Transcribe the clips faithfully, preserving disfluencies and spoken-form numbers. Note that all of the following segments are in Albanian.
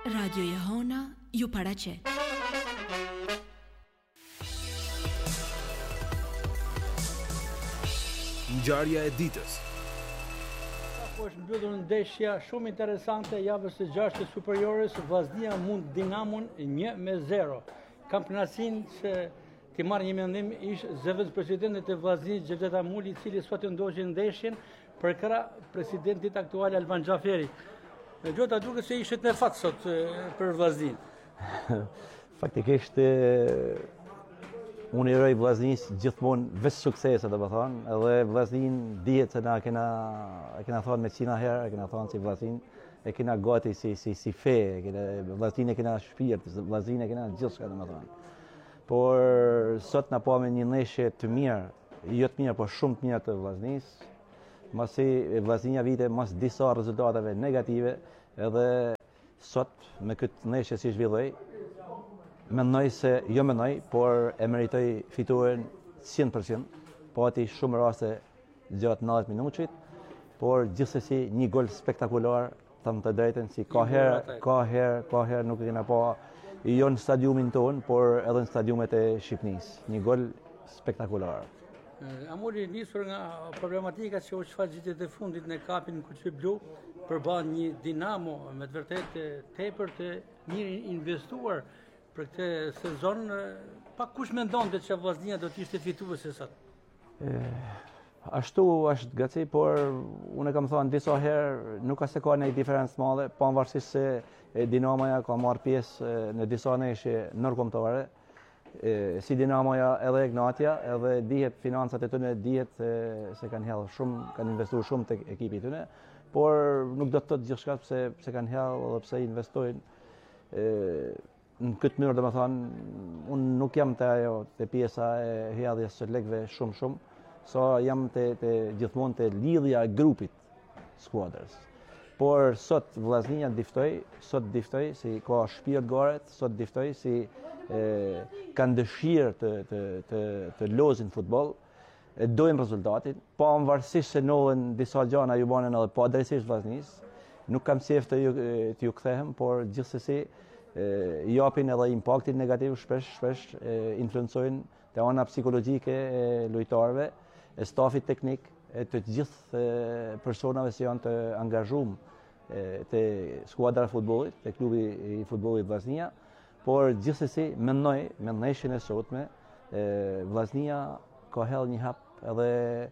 Radio Jehona ju paraqet. Ngjarja e ditës. Po është mbyllur ndeshja shumë interesante e javës së gjashtë të superiores, Vllaznia mund Dinamon një me zero. Kampionatin që ti marrë një mendim ish zëvendës presidentit e Vllaznisë Xhevdet Amuli, i cili sot ndoqi ndeshjen për krah presidentit aktual Alban Xhaferi. Me gjota duket se ishte në fat sot për Vllazninë. Faktikisht unë i roj Vllaznisë gjithmonë veç suksese, domethënë, edhe Vllazninë dihet se na kena e kena thonë me qina herë, e kena thonë si Vllazninë e kena gati si si si fe, e kena Vllazninë e kena shpirt, Vllazninë e kena gjithçka domethënë. Por sot na pa me një ndeshje të mirë, jo të mirë, por shumë të mirë të Vllaznisë. Masi Vllaznia vite mas disa rezultateve negative, edhe sot me këtë ndeshje si zhvilloi, mendoj se, jo mendoj, por e meritoj fituaren njëqind përqind, pati shumë raste gjatë nëntëdhjetë minutit, por gjithsesi një gol spektakular, thëmë të drejtën, si ka herë, ka herë, ka herë nuk e kena pa, jo në stadiumin tonë, por edhe në stadiumet e Shqipnisë. Një gol spektakular. Amuri nisur nga problematika që u shfaq ditët e fundit në kapin Kuqi Blu, përballë një Dinamo me të vërtetë tepër të mirë investuar për këtë sezon, pa kush mendonte që Vllaznia do të ishte fituese sot. Ashtu është gaci, por unë kam thënë disa herë, nuk ka se ka një diferencë madhe, pavarësisht se Dinamoja ka marrë pjesë në disa ndeshje ndërkombëtare, si Dinamoja edhe Egnatia, edhe dihet financat e tyre, dihet se kanë hedhur shumë, kanë investuar shumë tek ekipi i tyre, por nuk do të thotë gjithçka pse pse kanë hedhur edhe pse investojnë në këtë mënyrë, domethënë, unë nuk jam te ajo te pjesa e hedhjes së lekëve shumë shumë, sa jam te te gjithmonë te lidhja e grupit skuadrës. Por sot Vllaznia diftoi, sot diftoi si ka shpirt garet, sot diftoi si e, kanë dëshirë të të të të lozin futboll, e dojnë rezultatin, pavarësisht se nollen disa gjëra ju banen edhe pa drejtësisht Vllaznisë. Nuk kam qejf të ju të ju kthehem, por gjithsesi japin edhe impaktin negativ shpesh shpesh influencojnë te ana psikologjike e lojtarëve, e stafit teknik, e të gjithë personave që janë të angazhuar te skuadra e futbollit, te klubi i futbollit Vllaznia, por gjithsesi mendoj me ndeshjen e sotme, Vllaznia ka hedhur një hap edhe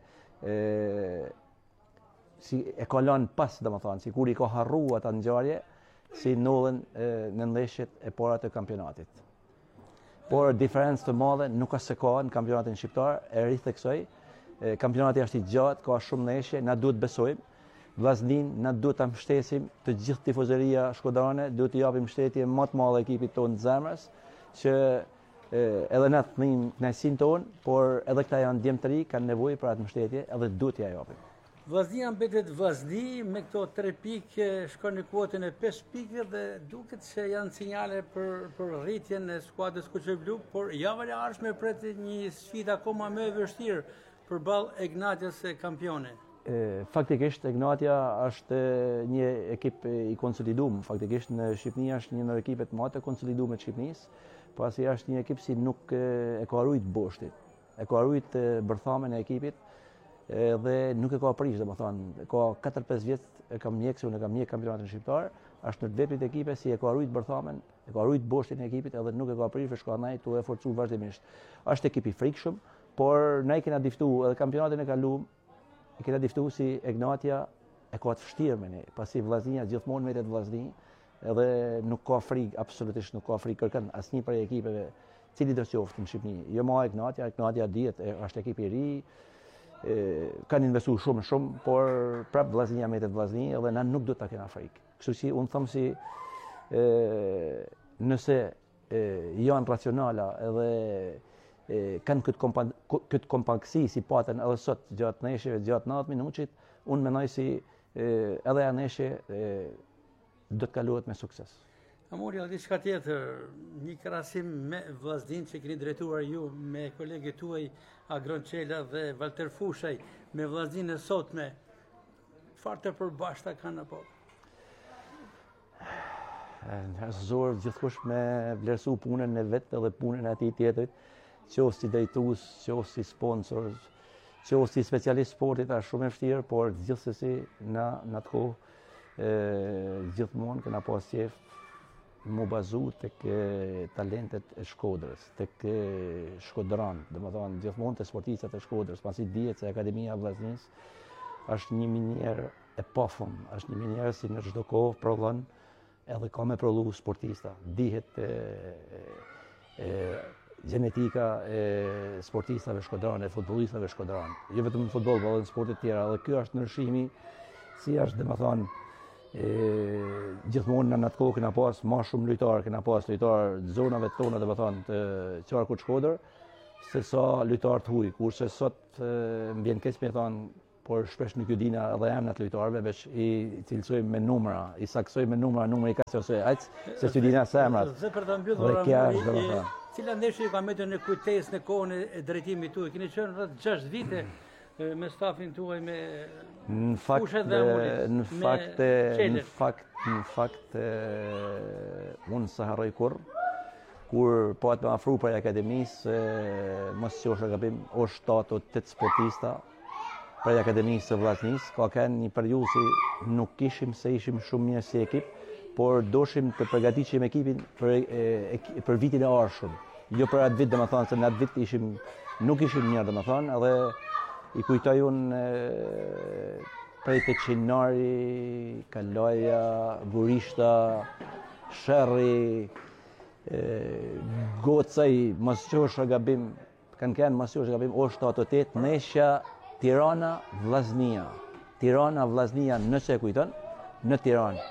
e, si e ka lënë pas, domethënë, sikur i ka harruar atë ngjarje, si nollen në ndeshjet e para të kampionatit. Por diferencë të madhe nuk ka se ka në kampionatin shqiptar, e ritheksoj. Kampionati është i gjatë, ka shumë ndeshje, na duhet besojmë. Vllaznin na duhet ta mbështesim, të gjithë tifozëria shkodrane, duhet t'i japim mbështetje më të madhe ekipit tonë të zemrës, që edhe na të thënim kënaqësinë tonë, por edhe këta janë djemë të ri, kanë nevojë për atë mbështetje, edhe duhet t'ia japim. Vllaznia mbetet Vllazni, me këto tre pikë shkon në kuotën e pesë pikëve dhe duket se janë sinjale për për rritjen e skuadrës Kuqi Blu, por java e ardhshme pret një sfidë akoma më e vështirë përballë Egnatias e kampione. Faktikisht Egnatia është një ekip i konsoliduar, faktikisht në Shqipëri është një ndër ekipet më të konsoliduara të Shqipërisë, pasi është një ekip si nuk e ka rujt boshtit, e ka rujt bërthamen e ekipit, dhe nuk e ka prish, domethënë, ka katër pesë vjet e kam mjek se unë kam mjek kampionatin shqiptar, është në veprit e ekipe si e ka rujt bërthamen, e ka rujt boshtin e ekipit edhe nuk e ka prish, shka ndaj tu e forcu vazhdimisht. Është ekip i frikshëm, por ne kena diftu edhe kampionatin e kaluam, e kena diftu si Egnatia e ka të vështirë me ne, pasi Vllaznia gjithmonë mbetet Vllazni, edhe nuk ka frikë, absolutisht nuk ka frikë kërkën asnjë prej ekipeve, cili do qoftë në Shqipëri. Jo ma Egnatia, Egnatia dihet, është ekip i ri, E, kanë investuar shumë shumë, por prap Vllaznia mbetet Vllazni edhe na nuk do ta kena frikë. Kështu që unë them si e, nëse e, janë racionala edhe e, kanë këtë kompa, këtë kompaktësi si patën edhe sot gjatë ndeshjeve, gjatë nëntëdhjetë minutit, unë mendoj si e, edhe ajo ndeshje do të kalohet me sukses. Amuri, edhe diçka tjetër, një krahasim me Vllaznin që keni drejtuar ju me kolegët tuaj Agron Çela dhe Valter Fushaj, me Vllaznin e sotme, çfarë të përbashkëta kanë apo? Njerëzor gjithkush me vlerësu punën e vet edhe punën e atij tjetrit, qoftë si drejtues, qoftë si sponsor, qoftë si specialist sportit, është shumë e vështirë, por gjithsesi na në atë kohë gjithmonë kena pas qef mu bazu tek talentet e Shkodrës, tek Shkodran, domethënë gjithmonë te sportistat e Shkodrës, pasi dihet se Akademia e Vllaznisë është një minier e pafund, është një minier si në çdo kohë prodhon edhe ka me prodhu sportista. Dihet e, e, genetika e sportistave shkodrane, e futbolistave shkodrane. Jo vetëm në futbol, por edhe në sportet tjera. Dhe ky është ndryshimi si është, domethënë, gjithmonë në atë kohë kena pas më shumë lojtarë, kena pas lojtarë të zonave tona, domethënë të qarkut Shkodër, se sa lojtarë të huaj. Kurse sot më vjen keq me thënë, por shpesh nuk ju dina edhe emrat lojtarëve, veç i cilësojmë me numra, i saksojmë me numra, numri i ka qenë aq, se s'ju dina se emrat. Dhe për ta mbyllur ramuri, cila ndeshje ju ka mbetur në kujtesë në kohën e drejtimit tuaj? Keni qenë rreth gjashtë vite me stafin tuaj, me në fakt në fakt në fakt në fakt unë sa harroj kurr kur po të më afru për akademisë, mos qosh e gabim, o shtatë o tetë sportista për Akademisë së Vllaznisë, ka qenë një periudhë si nuk kishim se ishim shumë mirë si ekip, por doshim të përgatitim ekipin për, e, për vitin e ardhshëm. Jo për atë vit, domethënë, se në atë vit ishim, nuk ishim mirë, domethënë, edhe i kujtoj unë prej Peçinari, Kaloja, Gurishta, Sherri, Gocaj, mos qosh e gabim, kanë qenë mos qosh e gabim, o shtatë o tetë, Neshja, Tirana, Vllaznia. Tirana, Vllaznia, nëse e kujton, në Tiranë,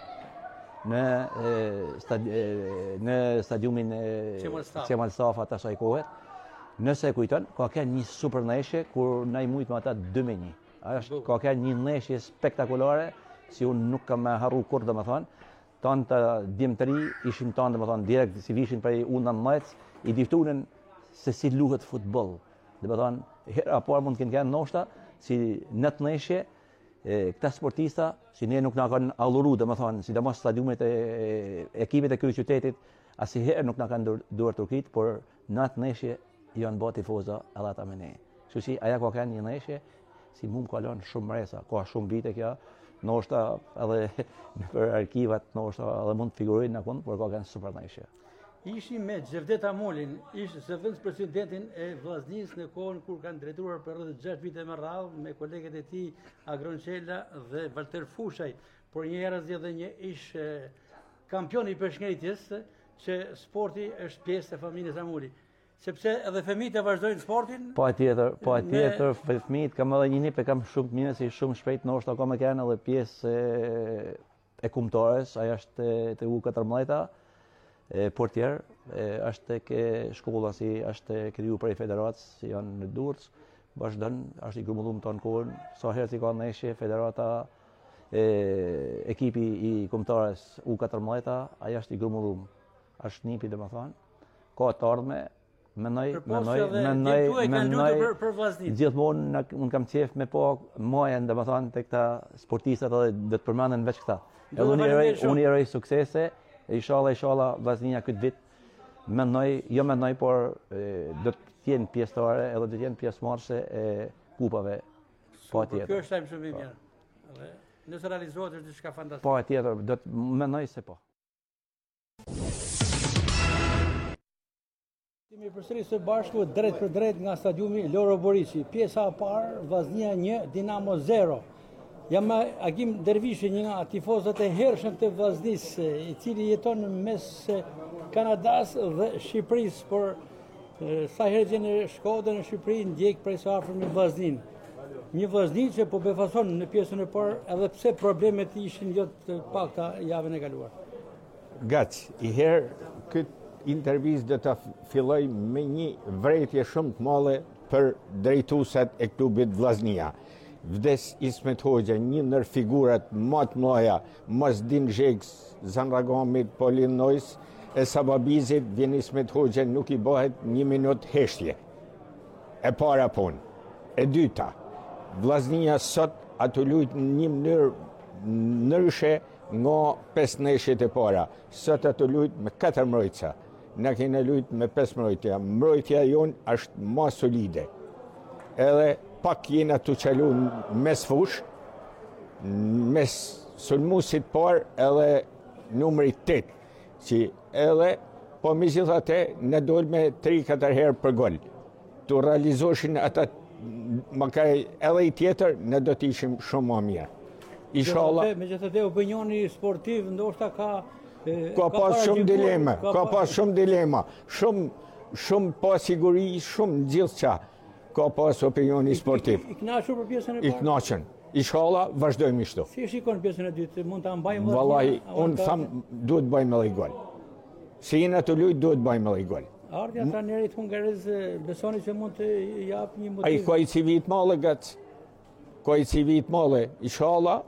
në, e, stadi, e, në stadiumin e Qemal Stafa të asaj kohe, nëse e kujton, ka qenë një super ndeshje kur na i mujt me ata dy me një. Është ka qenë një ndeshje spektakolare, si unë nuk kam me harru kur, domethënë, tanë të djemtëri ishin tanë, domethënë, direkt si vishin prej u nëntëmbëdhjetë, i diftunin se si luhet futboll. Domethënë, hera parë mund të kenë qenë ndoshta si në të ndeshje këta sportista, si ne nuk na kanë alluru, domethënë, sidomos stadiumet e ekipet e kryeqytetit, asnjëherë nuk na kanë duar turkit, por në atë ndeshje janë bë tifoza edhe ata me ne. Kështu që ajo ka qenë një ndeshje si mund ka lënë shumë mresa, ka shumë vite kjo, ndoshta edhe për arkivat, ndoshta edhe mund të figurojnë në fund, por ka qenë super ndeshje. Ishim me Xhevdet Amolin, ishte zëvendës presidentin e Vllaznisë në kohën kur kanë drejtuar për rreth gjashtë vite me radhë me kolegët e tij Agron Qela dhe Valter Fushaj, por një herë zgjedhë një ish kampion i përshëndetjes që sporti është pjesë e familjes Amoli. Sepse edhe fëmijët e vazhdojnë sportin. Po atjetër, po atjetër, me... fëmijët kam edhe një nip e kam shumë mirë, si shumë shpejt ndoshta ka më kanë edhe pjesë e, e kumtores, ajo është te U katërmbëdhjetë. Portier, është tek shkolla si është kriju prej federatës, si janë në Durrës, vazhdon, është i grumulluar tonë kohën, sa herë si ka ndeshje federata, e, ekipi i kombëtares U katërmbëdhjetë, ai është i grumulluar. Është nipi domethënë, ka të ardhme, mendoj, mendoj, mendoj, mendoj, gjithmonë unë kam qef me po mojen domethënë tek ta sportistat edhe do të përmenden veç këta. Edhe unë eroj, unë eroj suksese. Inshallah, inshallah, Vllaznia këtë vit, mendoj, jo mendoj, por e, do të jenë pjesëtare edhe do të jenë pjesëmarrëse e kupave. Po atjetër. Kjo është shumë i mirë. Dhe nëse realizohet është diçka fantastike. Po atjetër, do të mendoj se po. Kemi përsëri së bashku drejt për drejt nga stadiumi Loro Boriçi. Pjesa e parë, Vllaznia një, Dinamo zero. Jam Agim Dervishi, një nga tifozët e hershëm të Vllaznisë, i cili jeton mes Kanadas dhe Shqipërisë, por sa herë vjen në Shkodër në Shqipëri ndjek prej së afër me Vllazninë. Një Vllazninë që po befason në pjesën e parë, edhe pse problemet ishin jo të pakta javën e kaluar. Gac, i herë këtë intervistë do të filloj me një vërejtje shumë të madhe për drejtuesat e klubit Vllaznia. Vdes Ismet Hoxha, një nër figurat më të mëdha, Mazdin Zheks, Zanragamit, Polin Nojs, e Sababizit, vjen Ismet Hoxha, nuk i bëhet një minut heshtje. E para punë. E dyta, Vllaznia sot ato luajt në një mënyrë ndryshe nga pesë neshjet e para. Sot ato luajt me katër mbrojtësa. Na kena luajt me pesë mbrojtja. Mbrojtja jonë është më solide. Edhe pak jena të qalu mes fush, mes sulmusit par edhe numri tetë, që edhe po me gjithate ne dojnë me tri katër herë për gol. Të realizoshin ata, makaj edhe i tjetër, ne do t'ishim shumë më mirë. Inshallah. Me gjithate opinioni sportiv ndoshta ka... Ka pas shumë dilema, ka pas shumë dilema, shumë, shumë pa siguri, shumë gjithë qa. Ka pas opinioni sportiv. I knaqur për pjesën e parë? I knaqen. Inshallah, vazhdojmë ishtu. Si shikon pjesën e dytë? Mund ta mbajmë? Vallahi, unë tham, duhet bëjmë edhe gol. Si jena të lujt, duhet bëjmë edhe gol. Ardhja trajnerit hungarez besoni që mund të jap një motiv? Ai ka i civit male, gac. Ka i civit male. Inshallah,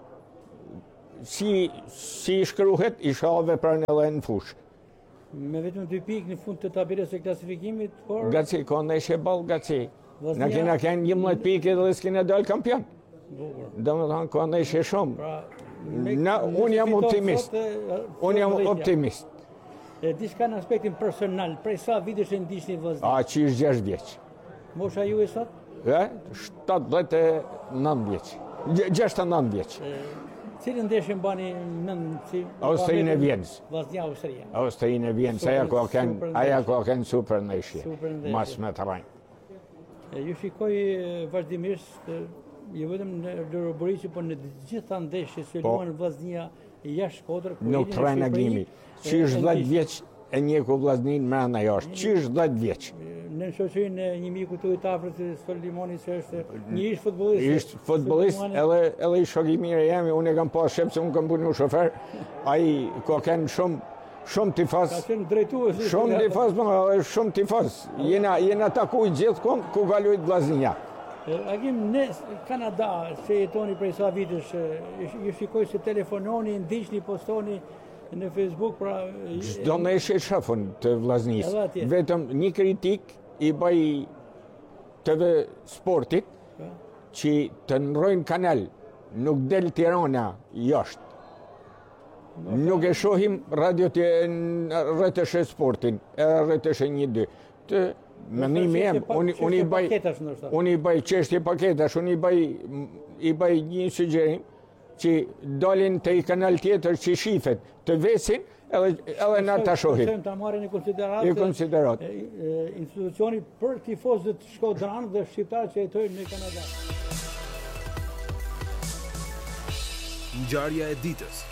si, si shkruhet, inshallah veprën edhe në fush. Me vetëm dy pikë në fund të tabelës së klasifikimit, por... Gaci, ka neshe ball, gaci. Në kena kënë njëmëllet pikë dhe s'kena dalë kampion. Do më thonë, ka neshe shumë. Unë jam optimist. Unë jam optimist. Diçka në aspektin personal, prej sa vitesh e ndiqni vëzhgim? A, që është gjashtë vjeç. Mosha ju e sot? E, shtatëdhjetë e nëntë vjeç. gjashtëdhjetë e nëntë vjeç. Cilën ndeshje mbani nën... Austrinë e Vienës. Vllaznia Austria. Austrinë e Vienës, aja ka kënë, aja ka kënë super ndeshje. Mas me të rajnë. Ju shikoj vazhdimisht, jo vetëm në Loroboriçi, por në gjitha ndeshjet që luan vllaznia jashtë Shkodrës. Nuk të renagimi. Qysh dhjetë vjeç e njeku vllaznin mrena jashtë. Qysh dhjetë vjeç. Në shoqërinë e një miku të i afërt, Solimoni, që është një ish futbollist. Ish futbollist, edhe edhe i shok i mirë jemi, unë e kam pas shep se unë kam punu shofer. Ai ka kanë shumë shumë tifaz. Ka qenë drejtues. Shumë tifaz, po shumë tifaz. Jena jena takuar gjithkohë ku ka luajt vllaznia. Agim në Kanada, se jetoni prej sa vitesh, ju shikoj se telefononi, ndiqni, postoni në Facebook, pra... Çdo ndeshje shafon të vllaznisë. Vetëm një kritik i bëj T V Sportit, që të ndrojnë kanal, nuk del Tirana jashtë. Nuk e shohim radio të rrëtëshe Sportin, e rrëtëshe një dy. Të mendimi jam, unë i bëj unë i bëj çështje paketash, unë i bëj i bëj një sugjerim që dalin të i kanal tjetër që shifet, të vesin, edhe na ta shohim. Ta marrin në konsiderat. I konsiderat. Institucioni për tifozët shkodran dhe shqiptarë që jetojnë në Kanada. Ngjarja e ditës.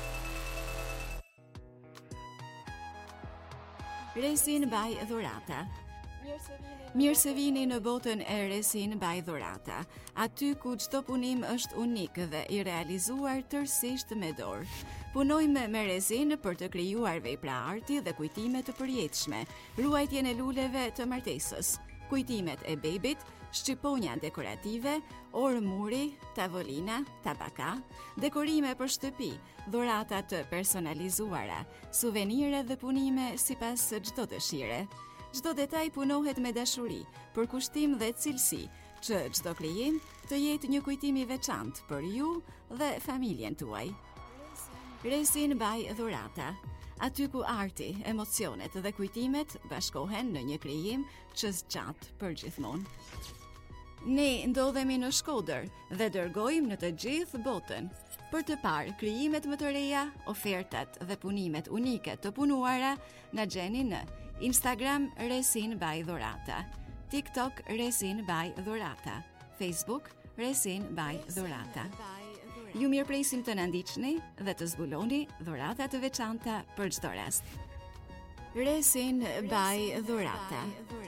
Resin by Dhurata. Mirë se vini në botën e Resin by Dhurata, aty ku çdo punim është unik dhe i realizuar tërësisht me dorë. Punojmë me resin për të krijuar vepra arti dhe kujtime të përjetshme, ruajtjen e luleve të martesës, kujtimet e bebit, shqiponja dekorative, orë muri, tavolina, tabaka, dekorime për shtëpi, dhurata të personalizuara, suvenire dhe punime sipas çdo dëshire. Çdo detaj punohet me dashuri, për kushtim dhe cilësi, që çdo krijim të jetë një kujtim i veçantë për ju dhe familjen tuaj. Resin by Dhurata, aty ku arti, emocionet dhe kujtimet bashkohen në një krijim që zgjat për gjithmonë. Ne ndodhemi në Shkodër dhe dërgojmë në të gjithë botën për të parë krijimet më të reja, ofertat dhe punimet unike të punuara na gjeni në Instagram Resin by Dhurata, TikTok Resin by Dhurata, Facebook Resin by Dhurata. Ju mirëpresim të na ndiqni dhe të zbuloni dhurata të veçanta për çdo rast. Resin by Dhurata.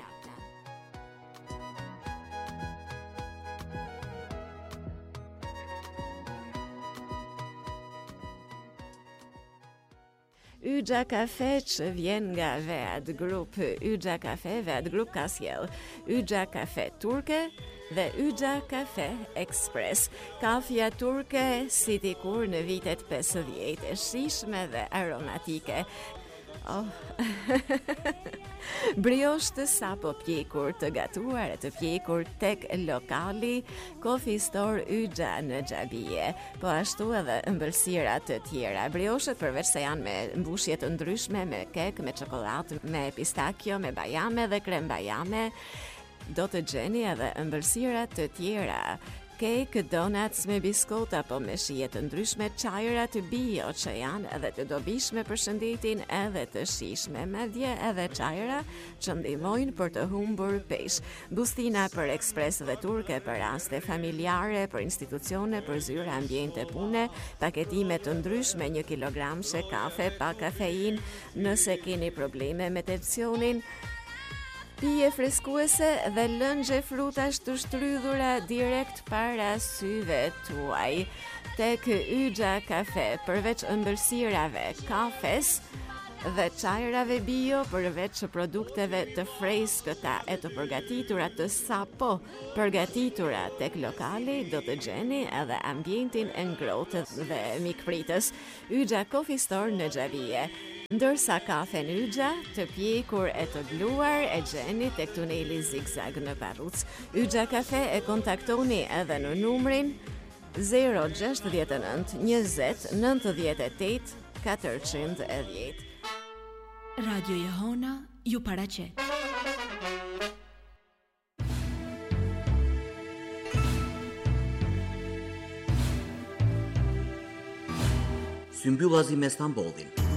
Yxha Kafe që vjen nga Vead Group, Yxha Kafe, Vead Group ka sjell Yxha Kafe turke dhe Yxha Kafe Express. Kafja turke si dikur në vitet pesëdhjetë, e shijshme dhe aromatike. Oh. Brioche të sapo pjekur të gatuar e të pjekur tek lokali Coffee Store Yxha në Xhabije, po ashtu edhe ëmbëlsira të tjera. Brioshet përveç se janë me mbushje të ndryshme, me kek, me çokoladë, me pistakjo, me bajame dhe krem bajame, do të gjeni edhe ëmbëlsira të tjera. Cake, donuts me biskot apo me shije të ndryshme, çajra të bio që janë edhe të dobishme për shëndetin edhe të shijshme, madje edhe çajra që ndihmojnë për të humbur peshë. Bustina për ekspres dhe turke për raste familjare, për institucione, për zyra, ambiente pune, paketime të ndryshme, një kilogramshe kafe pa kafein, nëse keni probleme me tensionin, pije freskuese dhe lëngje frutash të shtrydhura direkt para syve tuaj. Tek Yxha Kafe, përveç ëmbëlsirave, kafes dhe çajrave bio, përveç produkteve të freskëta e të përgatitura të sapo përgatitura tek lokali, do të gjeni edhe ambientin e ngrohtë dhe mikpritës. Yxha Coffee Store në Xhabije. Ndërsa kafen Yxha të pjekur e të bluar e gjeni tek tuneli Zigzag në Parruc. Yxha Kafe e kontaktoni edhe në numrin zero gjasht nënt njëzet nëntëdhjetë e tetë katërqind e dhjetë. Radio Jehona ju paraqet. Symbyllazi me Stambollin.